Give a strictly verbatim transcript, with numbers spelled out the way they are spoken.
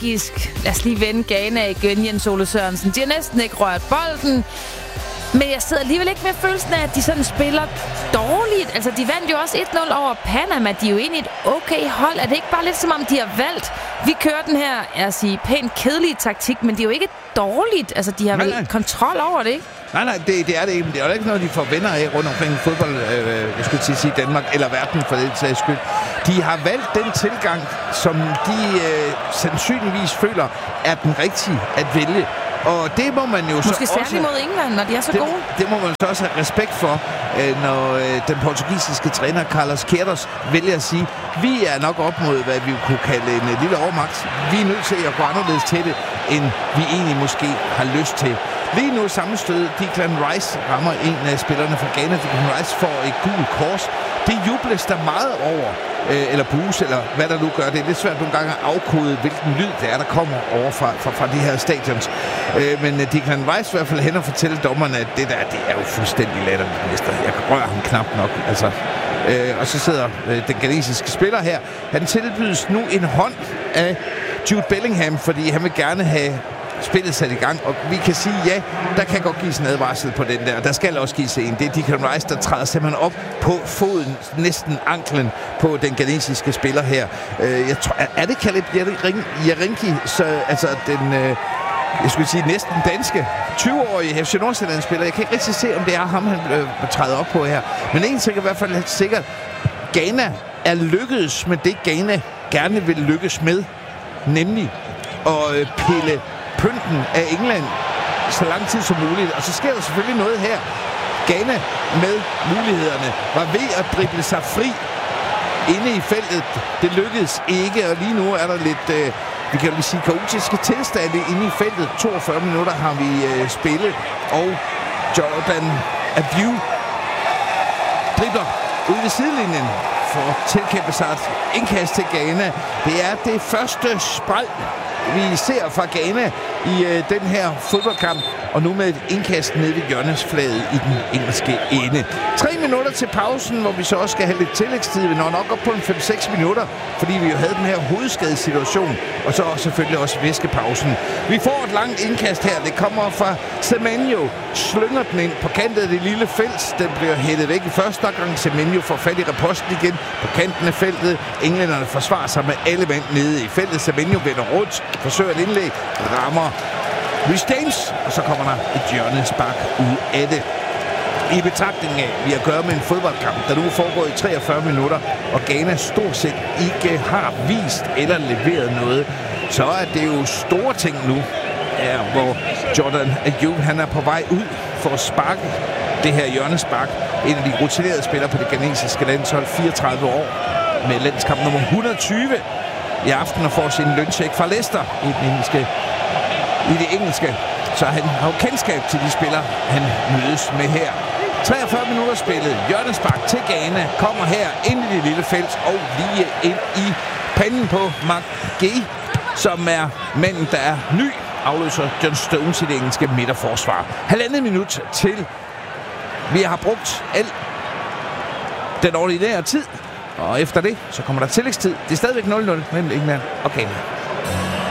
energisk. Lad os lige vende Ghana igen, Jens Ole Sørensen. De har næsten ikke rørt bolden. Men jeg sidder alligevel ikke med følelsen af, at de sådan spiller dårligt. Altså, de vandt jo også et nul over Panama. De er jo egentlig et okay hold. Er det ikke bare lidt som om, de har valgt? Vi kører den her, jeg sige, pænt kedelige taktik, men det er jo ikke dårligt. Altså, de har vel nej, nej. kontrol over det, ikke? Nej, nej, det, det er det ikke. Det er jo ikke noget, de får venner af rundt omkring fodbold, øh, jeg skulle til at sige Danmark, eller verden for det sags skyld. De har valgt den tilgang, som de øh, sandsynligvis føler er den rigtige at vælge. Og det må man jo Måske så også... Måske særligt mod England, når de er så det, gode. Det må man så også have respekt for, øh, når øh, den portugisiske træner Carlos Queiroz vælger at sige, vi er nok op mod, hvad vi kunne kalde en uh, lille overmagt. Vi er nødt til at gå anderledes til det, end vi egentlig måske har lyst til. Lige nu sammenstød Declan Rice rammer en af spillerne fra Ghana. Declan Rice får et gult kors. Det jubles der meget over, øh, eller bues, eller hvad der nu gør. Det er lidt svært nogle gange at afkode, hvilken lyd det er, der kommer over fra, fra, fra de her stadions. Øh, men uh, Declan Rice i hvert fald hen og fortælle dommerne, at det der, det er jo fuldstændig latterligt. Jeg kan røre ham knap nok, altså. Øh, og så sidder øh, den ghanesiske spiller her. Han tilbydes nu en hånd af Jude Bellingham, fordi han vil gerne have spillet sat i gang, og vi kan sige, ja, der kan godt gives en advarsel på den der. Der skal også gives en. Det er Declan Rice, der træder simpelthen op på foden, næsten anklen på den ghanesiske spiller her. Øh, jeg tror, er det Caleb Jarinki, så altså den, øh, jeg skulle sige næsten danske, tyve-årige F C Nordsjælland-spiller. Jeg kan ikke rigtig se, om det er ham, han øh, træder op på her. Men en ting er i hvert fald sikkert, Ghana er lykkedes med det, Ghana gerne vil lykkes med, nemlig at øh, pille pynten af England så lang tid som muligt. Og så sker der selvfølgelig noget her. Ghana med mulighederne var ved at drible sig fri inde i feltet. Det lykkedes ikke, og lige nu er der lidt, øh, vi kan jo sige, kaotiske tilstande inde i feltet. toogfyrre minutter har vi øh, spillet, og Jordan Ayew dribler ud ved sidelinjen for at tilkæmpe sig et indkast til Ghana. Det er det første spræl, vi ser fra Ghana i øh, den her fodboldkamp, og nu med et indkast nede ved hjørnesflaget i den engelske ende. Tre minutter til pausen, hvor vi så også skal have lidt tillægstid. Vi når nok op på en fem seks minutter, fordi vi jo havde den her hovedskadesituation, og så selvfølgelig også væskepausen. Vi får et langt indkast her. Det kommer fra Semenyo. Slynger den ind på kanten af det lille felt. Den bliver hættet væk i første gang. Semenyo får fat i reposten igen på kanten af feltet. Englænderne forsvarer sig med alle mand nede i feltet. Semenyo vender rundt, forsøger et indlæg, rammer Rhys James, og så kommer der et hjørnespark ud af det. I betragtning af, vi har at gøre med en fodboldkamp, der nu foregår i treogfyrre minutter, og Ghana stort set ikke har vist eller leveret noget, så er det jo store ting nu, er, hvor Jordan Ayew, han er på vej ud for at sparke det her hjørnespark. En af de rutinerede spillere på det ghanesiske landshold, fireogtredive år, med landskamp nummer et hundrede og tyve i aften, og får sin løncheck fra Leicester i den engelske i det engelske, så han har jo kendskab til de spillere, han mødes med her. treogfyrre minutter spillet. Hjørnespark til Ghana kommer her ind i det lille felt og lige ind i panden på Mark Guéhi, som er manden, der er ny, afløser John Stones i det engelske midterforsvar. Halvandet minut til vi har brugt al den ordinære tid, og efter det, så kommer der tillægstid. Det er stadigvæk nul nul mellem England og Ghana.